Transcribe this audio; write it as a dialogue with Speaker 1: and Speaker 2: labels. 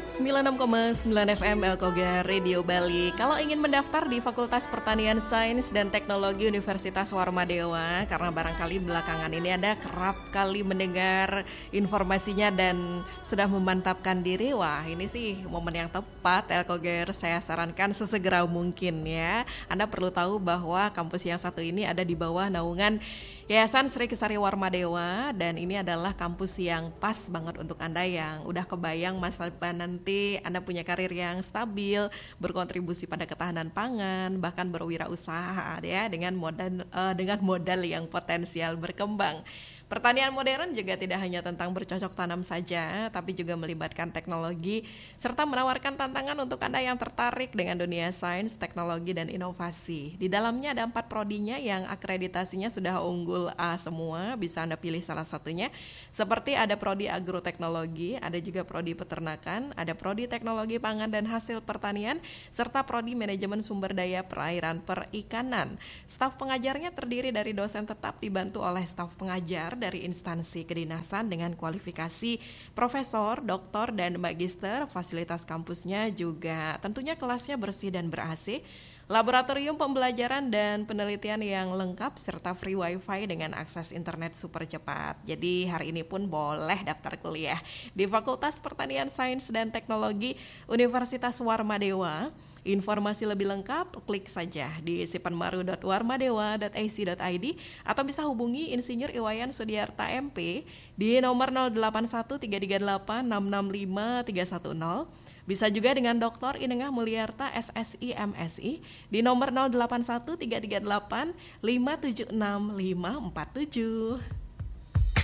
Speaker 1: 96,9 FM Elkoga Radio Bali. Kalau ingin mendaftar di Fakultas Pertanian Sains dan Teknologi Universitas Warmadewa, karena barangkali belakangan ini Anda kerap kali mendengar informasinya dan sudah memantapkan diri, wah ini sih momen yang tepat Elkoga, saya sarankan sesegera mungkin ya. Anda perlu tahu bahwa kampus yang satu ini ada di bawah naungan Yayasan Sri Kesari Warmadewa, dan ini adalah kampus yang pas banget untuk Anda yang udah kebayang masa depan nanti Anda punya karir yang stabil, berkontribusi pada ketahanan pangan, bahkan berwirausaha ya dengan modal yang potensial berkembang. Pertanian modern juga tidak hanya tentang bercocok tanam saja, tapi juga melibatkan teknologi serta menawarkan tantangan untuk Anda yang tertarik dengan dunia sains, teknologi, dan inovasi. Di dalamnya ada 4 prodinya yang akreditasinya sudah unggul A semua, bisa Anda pilih salah satunya. Seperti ada prodi agroteknologi, ada juga prodi peternakan, ada prodi teknologi pangan dan hasil pertanian, serta prodi manajemen sumber daya perairan perikanan. Staf pengajarnya terdiri dari dosen tetap dibantu oleh staf pengajar dari instansi kedinasan dengan kualifikasi profesor, doktor, dan magister. Fasilitas kampusnya juga tentunya kelasnya bersih dan ber-AC, laboratorium pembelajaran dan penelitian yang lengkap, serta free wifi dengan akses internet super cepat. Jadi hari ini pun boleh daftar kuliah di Fakultas Pertanian Sains dan Teknologi Universitas Warmadewa. Informasi lebih lengkap klik saja di sipanmaru.warmadewa.ac.id atau bisa hubungi Insinyur Iwayan Sudiarta MP di nomor 081338665310. Bisa juga dengan Dr. Inengah Mulyarta SSI MSI di nomor 081338576547.